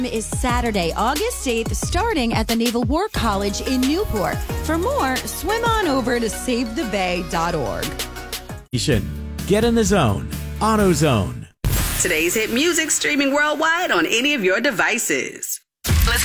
Is Saturday, August 8th, starting at the Naval War College in Newport. For more, swim on over to SaveTheBay.org. Get in the zone. AutoZone. Today's hit music streaming worldwide on any of your devices.